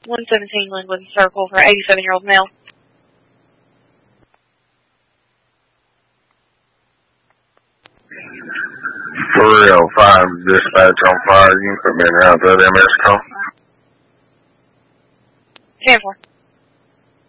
117 Linwood Circle for 87-year-old male. 305 dispatch on fire. You can put me in route to the MS call. 10-4.